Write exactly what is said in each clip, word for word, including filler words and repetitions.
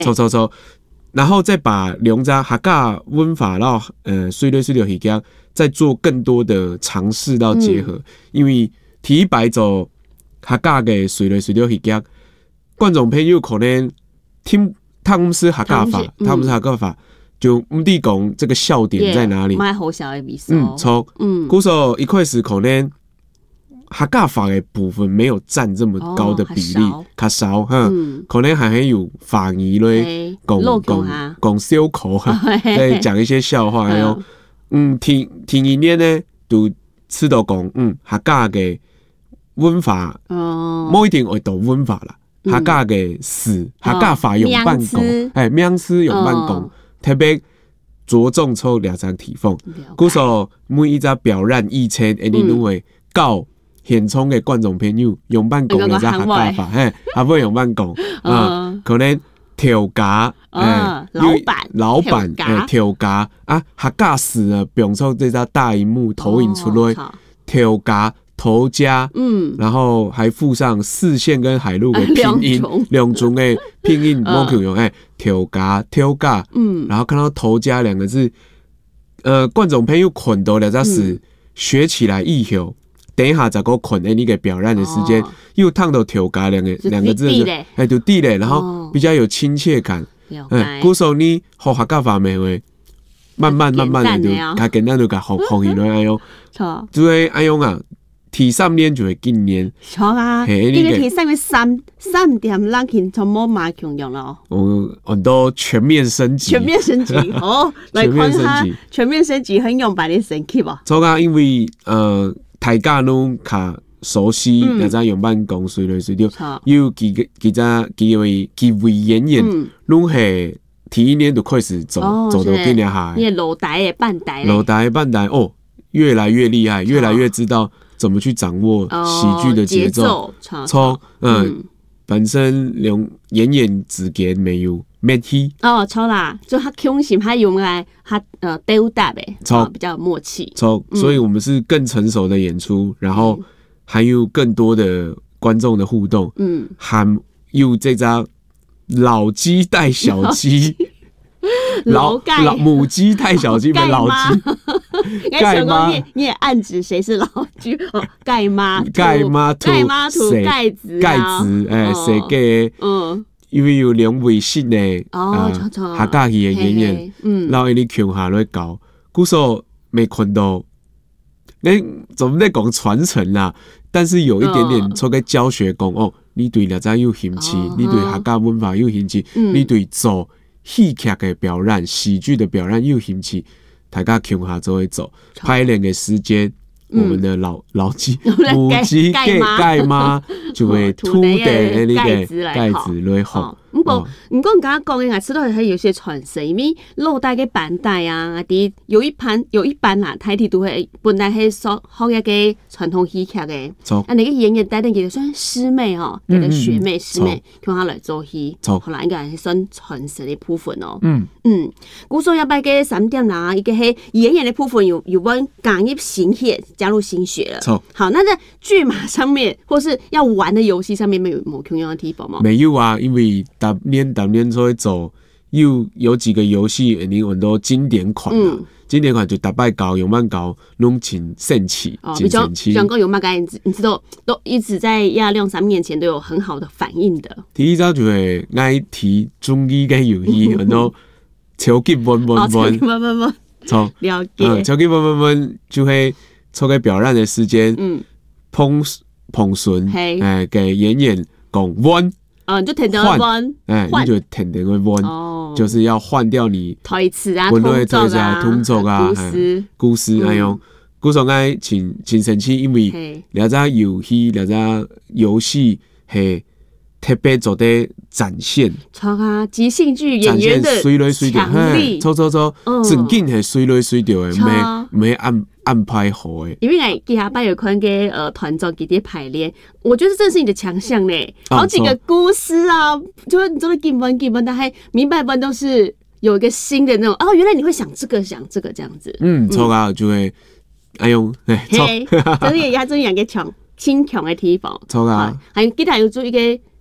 抽抽抽，然后再把龙渣客家文法然后呃水类水流戏剧再做更多的尝试到结合，嗯、因为第一摆做客家的水类水流戏剧，观众朋友可能听他们是客家法，他们是客家法。就唔地讲这个笑点在哪里？ 蛮好笑的比赛。 嗯，从嗯，鼓手一开始可能客家法的部分没有占这么高的比例，较少哈，嗯、可能还很有法语嘞，讲讲讲笑口哈，再讲一些笑话，还有嗯，听听一年呢，都吃到讲嗯客家的文法，哦，冇一定会读文法啦，客家的词，客家法用办讲，哎，名词用办讲。特别着重抽两张题风，鼓手每一只表染意称，一定都会教现场的观众朋友用办讲两只客家法，嘿，还不会用办讲啊，可能调价， 哎，老板， 老板，哎，调价啊，客家词呢，比如说这张大荧幕投影出来，调价。头家，嗯，然后还附上四线跟海陆的拼音，两种的拼音，冇可用哎，调价调价，嗯，然后看到头家两个字，呃，观众朋友困到了，这是学起来以后，等一下再个困的那个表演的时间，又烫到调价两个两个字，哎，就地嘞，然后比较有亲切感，嗯，鼓手你学客家话没会？慢慢慢慢的就，较简单就甲学学起来哎呦，错，就会哎呦啊。第三年就会今年， 错啊！因为第三年三三点ranking从冇马强用了。 我很多全面升级， 全面升级哦，来看下全面升级很用把你升级吧。 错啊，因为呃，大家拢较熟悉，那在用办公随类随掉，有几个几只几位几位演员，拢系第一年就开始走走到今年下。 你老大的半代， 老大的半代哦，越来越厉害，越来越知道。怎么去掌握喜剧的节奏？从嗯，嗯本身用演演之间没有默契哦，错啦，就他胸型他用来他呃丢大呗，错比较有默契。 错，嗯、所以我们是更成熟的演出，然后还有更多的观众的互动，嗯，还有这张老鸡带小鸡。 老老母鸡带小鸡没老鸡， 盖妈，你你也暗指谁是老鸡？哦，盖妈， 盖妈， 盖妈图盖子， 盖子，哎，谁给？嗯，因为有两位新的哦，客家戏的演员，嗯，然后你强下来搞，鼓手没看到，你总在讲传承啦，但是有一点点做个教学讲哦，你对两只有兴趣，你对客家文化有兴趣，你对做。戏剧的表演、喜剧的表演有兴趣，大家共下就会走。排练的时间，嗯、我们的老老鸡、母鸡、盖盖妈就会凸的那个盖子来好。 不过，不过，你刚刚讲的啊，知道还有些传承，因为老代嘅班代啊，啲有一班有一班啦，台体都会本来系所学一个传统戏剧嘅，啊，那个演员带的其实算师妹哦，给个学妹师妹，叫他来做戏，后来应该是算传承的部分哦。嗯嗯，鼓手要摆嘅三点啦，一个系演员的部分有有揾加入新血，加入新血了。好，那在剧码上面或是要玩的游戏上面，没有冇同样的地方吗？ 没有啊，因为。当年当年才会走，有有几个游戏，你很多经典款啊，嗯、经典款就打败搞永曼搞弄请盛起， 哦，比较像个永曼搞，你知道都一直在亚亮三面前都有很好的反应的。 第一招就会爱提中医跟游戏，很多超级温温温，超级温温温， 错了解， 嗯，超级温温温就会抽个表演的时间，嗯，碰碰顺，哎，给演员讲温。 嗯，就停停会弯， 哎，你就停停会弯，哦，就是要换掉你台词啊、通奏啊、 通奏啊、 故事、 故事那样。故事爱请请神奇，因为了只游戏，了只游戏系特别做的展现。 错啊，即兴剧演员的强力， 错错错，整件系随来随到的，没没按。安排好诶， 因为来给下班有看给呃团长给啲排练，我觉得这是你的强项嘞。好几个故事啊，就是你做的基本基本，但还明白班都是有一个新的那种哦，原来你会想这个想这个这样子。 嗯，错啊，就会哎呦，哎错， 就是也真两个强轻强的地方。 错啊， 还有其他有做一个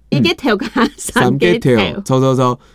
一個頭加三個頭， 錯錯錯。